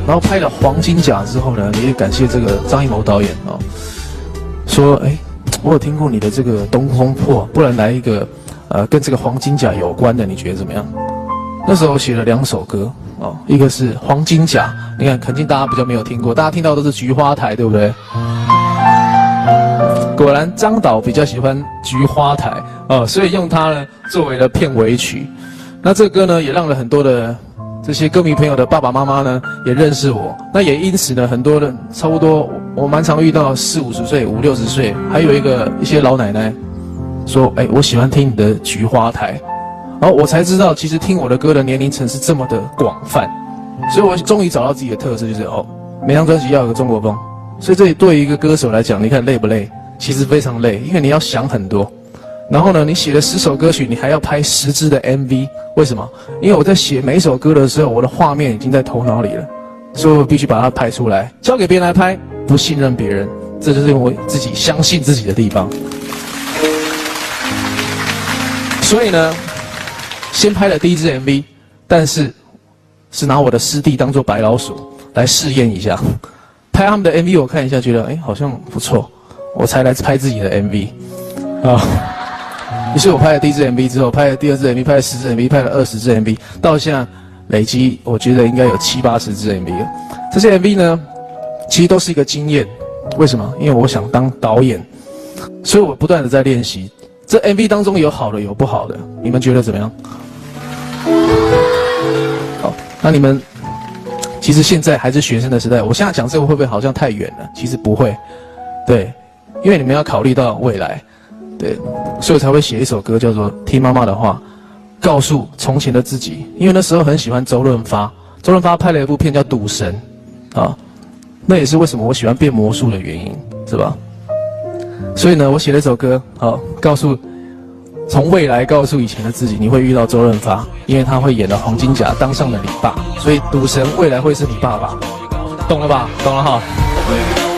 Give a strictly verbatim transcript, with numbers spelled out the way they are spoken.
然后拍了《黄金甲》之后呢，也感谢这个张艺谋导演哦，说哎，我有听过你的这个《东风破》，不然来一个呃跟这个黄金甲有关的，你觉得怎么样？那时候我写了两首歌哦，一个是《黄金甲》，你看肯定大家比较没有听过，大家听到都是菊花台，对不对？果然张导比较喜欢菊花台哦，所以用它呢作为了片尾曲。那这个歌呢，也让了很多的这些歌迷朋友的爸爸妈妈呢也认识我。那也因此呢，很多人差不多我蛮常遇到四五十岁、五六十岁，还有一个一些老奶奶说：“哎，我喜欢听你的菊花台。”然后我才知道，其实听我的歌的年龄层是这么的广泛。所以我终于找到自己的特色，就是哦，每张专辑要有个中国风。所以这对于一个歌手来讲，你看累不累？其实非常累，因为你要想很多。然后呢，你写了十首歌曲，你还要拍十支的 M V， 为什么？因为我在写每一首歌的时候，我的画面已经在头脑里了，所以我必须把它拍出来，交给别人来拍，不信任别人，这就是我自己相信自己的地方。所以呢，先拍了第一支 M V， 但是是拿我的师弟当做白老鼠来试验一下，拍他们的 M V， 我看一下，觉得哎好像不错，我才来拍自己的 M V， 啊。于是我拍了第一支 M V 之后，拍了第二支 M V， 拍了十支 M V， 拍了二十支 M V， 到现在累积，我觉得应该有七八十支 M V 了。这些 M V 呢，其实都是一个经验。为什么？因为我想当导演，所以我不断的在练习。这 M V 当中有好的，有不好的，你们觉得怎么样？好，那你们其实现在还是学生的时代，我现在讲这个会不会好像太远了？其实不会，对，因为你们要考虑到未来。对，所以我才会写一首歌，叫做《听妈妈的话》，告诉从前的自己。因为那时候很喜欢周润发，周润发拍了一部片叫《赌神》，啊，那也是为什么我喜欢变魔术的原因，是吧？所以呢，我写了一首歌，好，告诉从未来告诉以前的自己，你会遇到周润发，因为他会演了黄金甲，当上了你爸，所以赌神未来会是你爸爸，懂了吧？懂了哈。